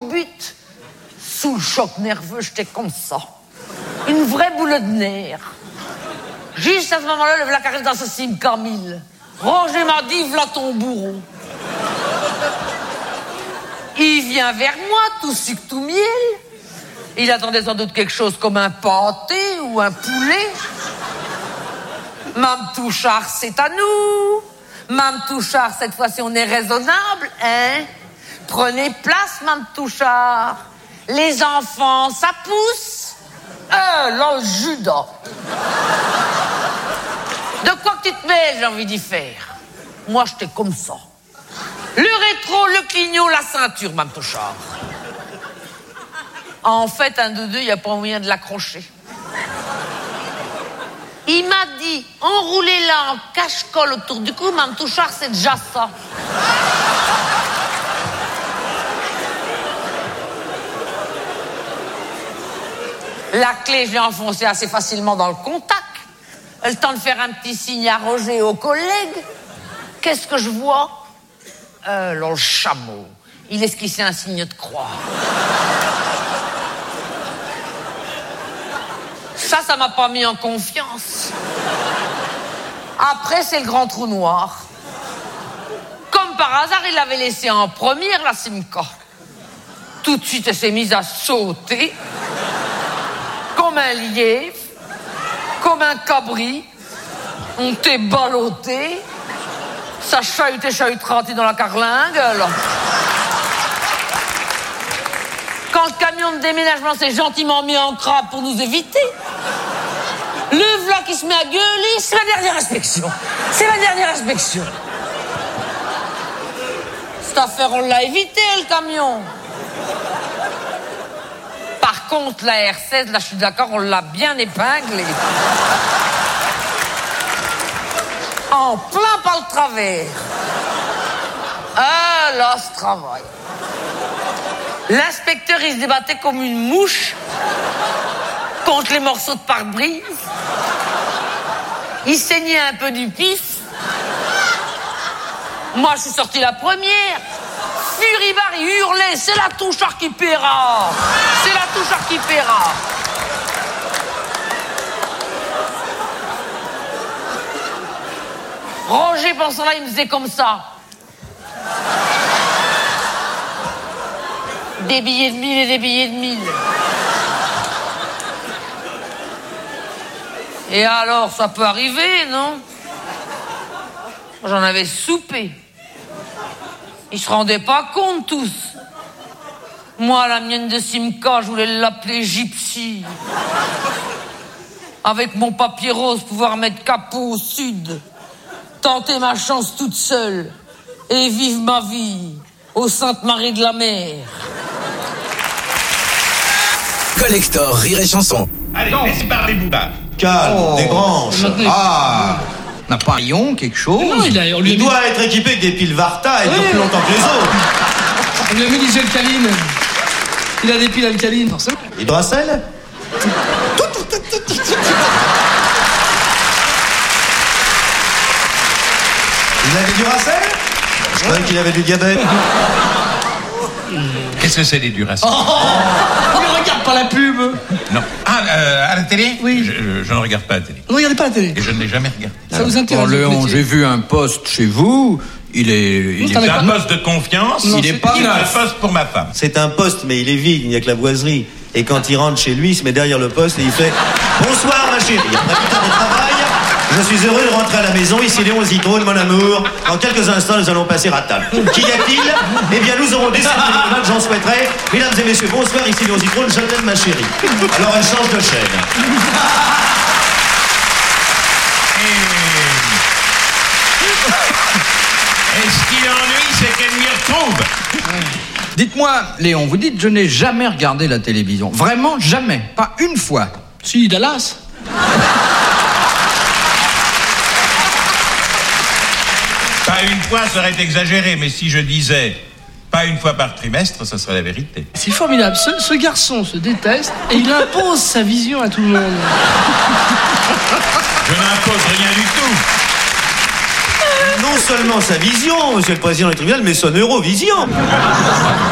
but. Sous le choc nerveux, j'étais comme ça. Une vraie boule de nerfs. Juste à ce moment-là, le voilà qui arrive dans ce cime Camille. Roger m'a dit, v'là ton bourreau. Il vient vers moi, tout sucre, tout miel. Il attendait sans doute quelque chose comme un pâté ou un poulet. Mme Touchard, c'est à nous. Mme Touchard, cette fois-ci, on est raisonnable, hein? Prenez place, Mme Touchard. Les enfants, ça pousse. Là, le Judas. De quoi que tu te mêles, j'ai envie d'y faire. Moi, j'étais comme ça. Le rétro, le clignot, la ceinture, Mme Touchard. En fait, un de deux, il n'y a pas moyen de l'accrocher. Il m'a dit, enroulez-la en cache-colle autour du cou, Mme Touchard, c'est déjà ça. La clé, je l'ai enfoncée assez facilement dans le contact. Le temps de faire un petit signe à Roger et aux collègues. Qu'est-ce que je vois? Là, le chameau. Il esquissait un signe de croix. Ça m'a pas mis en confiance. Après, c'est le grand trou noir. Comme par hasard, il l'avait laissé en première, la Simca. Tout de suite, elle s'est mise à sauter. Comme un lièvre. Comme un cabri. On t'est ballotté. Ça chahutait dans la carlingue. Là. Quand le camion de déménagement s'est gentiment mis en crabe pour nous éviter, le v'là qui se met à gueuler, c'est ma dernière inspection. C'est ma dernière inspection. Cette affaire, on l'a évité, le camion. Par contre, la R16, là, je suis d'accord, on l'a bien épinglé. En plein par le travers. Ah, là, ce travail. L'inspecteur, il se débattait comme une mouche contre les morceaux de pare-brise. Il saignait un peu du pif. Moi, je suis sortie la première. Furibard, il hurlait, c'est la Touchard qui paiera. C'est la Touchard qui paiera. Roger, pensant là, il me faisait comme ça. Des billets de 1000 et des billets de 1000. Et alors, ça peut arriver, non? J'en avais soupé. Ils se rendaient pas compte, tous. Moi, la mienne de Simca, je voulais l'appeler Gypsy. Avec mon papier rose, pouvoir mettre capot au sud. Tenter ma chance toute seule. Et vivre ma vie aux Saintes-Maries de la Mer. Collector, Rire et Chanson. Allez, laisse parler Bouba. Calme, des branches. Ah, n'a pas un lion, quelque chose? Non, il doit être équipé avec des piles Varta et dure plus longtemps que les autres. On lui a mis des alcalines. Il a des piles alcalines, forcément. Hydracel? Il avait du Racel? Je croyais qu'il avait du diabète. Qu'est-ce que c'est des Duracell? Ne regarde pas la pub. Non. À la télé? Oui. Je ne regarde pas la télé. Ne regardez pas la télé. Et je ne l'ai jamais regardé. Ça vous intéresse? Léon, j'ai vu un poste chez vous. Il est C'est un poste de confiance. Il est pas C'est neuf. un poste pour ma femme. C'est un poste, mais il est vide, il n'y a que la boiserie. Et quand il rentre chez lui, il se met derrière le poste et il fait « Bonsoir, ma chérie. Après 8 heures de travail, je suis heureux de rentrer à la maison. Ici Léon Zitrone, mon amour. Dans quelques instants, nous allons passer à table. Qu'y a-t-il? Eh bien, nous aurons décidé que j'en souhaiterais. Mesdames et messieurs, bonsoir. Ici Léon Zitrone, je t'aime, ma chérie. » Alors, elle change de chaîne. Et ce qui l'ennuie, c'est qu'elle m'y retrouve. Dites-moi, Léon, vous dites je n'ai jamais regardé la télévision. Vraiment jamais. Pas une fois. Si, Dallas. Pas une fois, ça serait exagéré, mais si je disais pas une fois par trimestre, ça serait la vérité. C'est formidable. Ce garçon se déteste et il impose sa vision à tout le monde. Je n'impose rien du tout. Non seulement sa vision, monsieur le président du tribunal, mais son Eurovision.